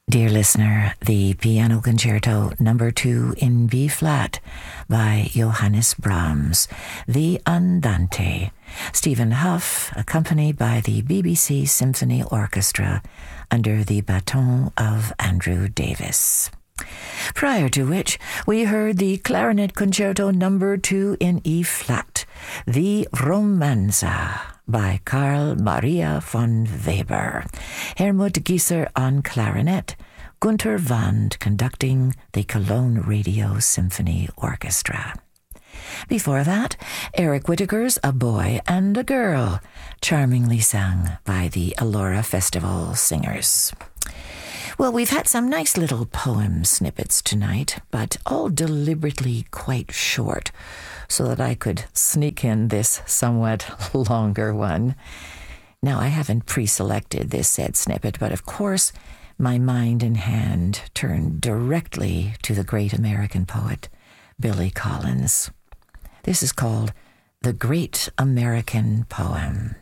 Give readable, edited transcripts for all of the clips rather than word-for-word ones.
Dear listener, the Piano Concerto No. 2 in B-flat by Johannes Brahms, the Andante, Stephen Hough, accompanied by the BBC Symphony Orchestra under the baton of Andrew Davis. Prior to which, we heard the Clarinet Concerto No. 2 in E-flat, the Romanza, by Karl Maria von Weber, Helmut Gieser on clarinet, Gunter Wand conducting the Cologne Radio Symphony Orchestra. Before that, Eric Whitacre's A Boy and a Girl, charmingly sung by the Alora Festival Singers. Well, we've had some nice little poem snippets tonight, but all deliberately quite short, so that I could sneak in this somewhat longer one. Now, I haven't pre-selected this said snippet, but of course, my mind and hand turned directly to the great American poet, Billy Collins. This is called The Great American Poem.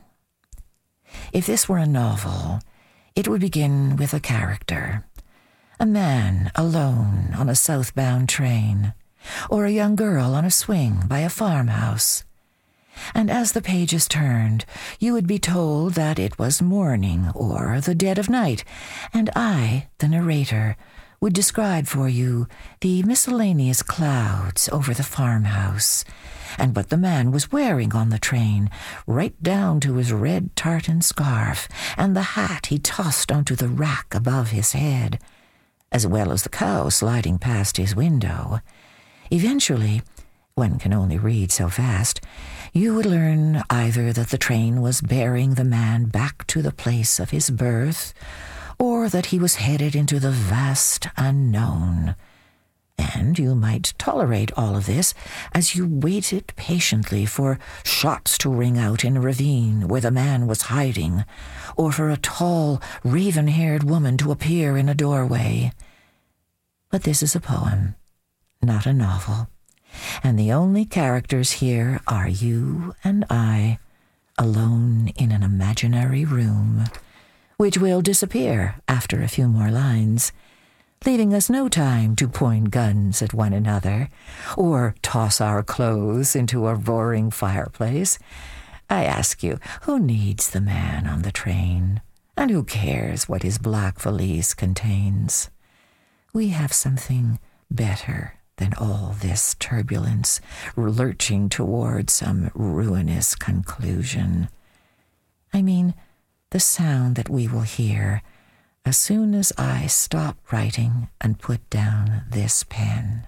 If this were a novel, it would begin with a character, a man alone on a southbound train, or a young girl on a swing by a farmhouse. And as the pages turned, you would be told that it was morning or the dead of night, and I, the narrator, would describe for you the miscellaneous clouds over the farmhouse, and what the man was wearing on the train, right down to his red tartan scarf and the hat he tossed onto the rack above his head, as well as the cow sliding past his window. Eventually, one can only read so fast, you would learn either that the train was bearing the man back to the place of his birth, or that he was headed into the vast unknown. And you might tolerate all of this as you waited patiently for shots to ring out in a ravine where the man was hiding, or for a tall, raven-haired woman to appear in a doorway. But this is a poem, not a novel, and the only characters here are you and I, alone in an imaginary room, which will disappear after a few more lines, leaving us no time to point guns at one another or toss our clothes into a roaring fireplace. I ask you, who needs the man on the train, and who cares what his black valise contains? We have something better than all this turbulence, lurching toward some ruinous conclusion. I mean, the sound that we will hear as soon as I stop writing and put down this pen.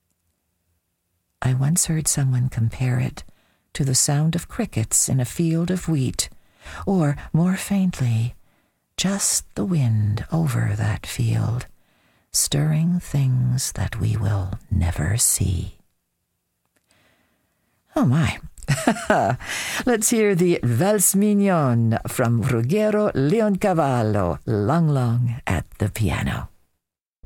I once heard someone compare it to the sound of crickets in a field of wheat, or, more faintly, just the wind over that field, stirring things that we will never see. Oh my! Let's hear the Valse Mignonne from Ruggero Leoncavallo, Long Long at the piano.